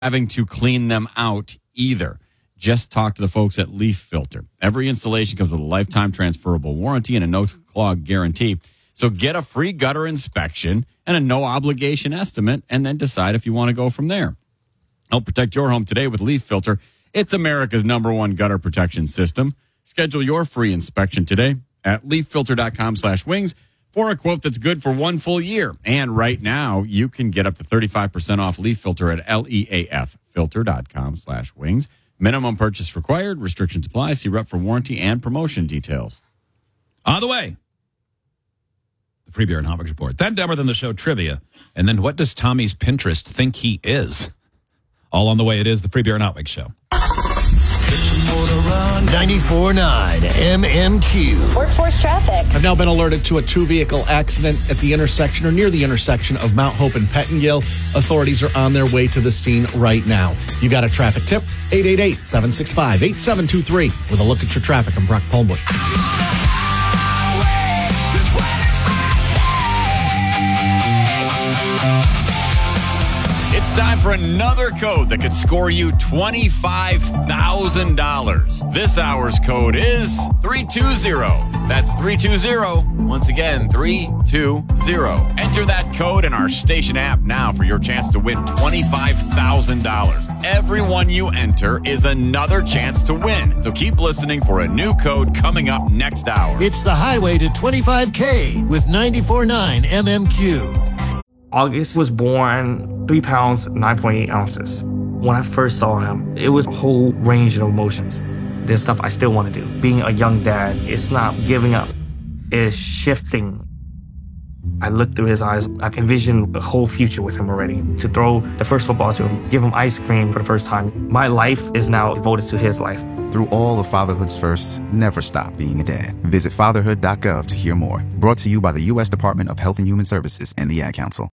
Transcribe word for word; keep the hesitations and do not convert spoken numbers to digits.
having to clean them out either. Just talk to the folks at Leaf Filter. Every installation comes with a lifetime transferable warranty and a no-clog guarantee. So get a free gutter inspection and a no-obligation estimate, and then decide if you want to go from there. Help protect your home today with Leaf Filter. It's America's number one gutter protection system. Schedule your free inspection today at leaffilter.com slash wings for a quote that's good for one full year. And right now, you can get up to thirty-five percent off Leaf Filter at leaffilter.com slash wings. Minimum purchase required. Restrictions apply. See rep for warranty and promotion details. On the way, the Free Beer and Hot Wings Report. Then Dumber Than the Show trivia. And then what does Tommy's Pinterest think he is? All on the way. It is the Free Beer and Hot Wings Show. ninety-four point nine M M Q. Workforce traffic. I've now been alerted to a two-vehicle accident at the intersection or near the intersection of Mount Hope and Pettingill. Authorities are on their way to the scene right now. You got a traffic tip? eight eight eight, seven six five, eight seven two three. With a look at your traffic, I'm Brock Palmwood. It's time for another code that could score you twenty-five thousand dollars. This hour's code is three two zero. That's three two zero. Once again, three two zero. Enter that code in our station app now for your chance to win twenty-five thousand dollars. Every one you enter is another chance to win. So keep listening for a new code coming up next hour. It's the highway to twenty-five K with ninety-four point nine M M Q. August was born three pounds, nine point eight ounces. When I first saw him, it was a whole range of emotions. There's stuff I still want to do. Being a young dad, it's not giving up. It's shifting. I look through his eyes. I can envision a whole future with him already. To throw the first football to him, give him ice cream for the first time. My life is now devoted to his life. Through all of fatherhood's firsts, never stop being a dad. Visit fatherhood dot gov to hear more. Brought to you by the U S Department of Health and Human Services and the Ad Council.